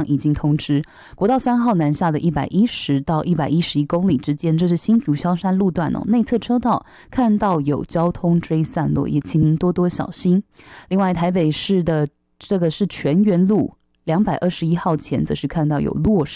已经通知，国道3号南下的110到111公里之间，这是新竹萧山路段内侧车道看到有交通追散落，也请您多多小心。另外台北市的这个是全园路221号前则是看到有落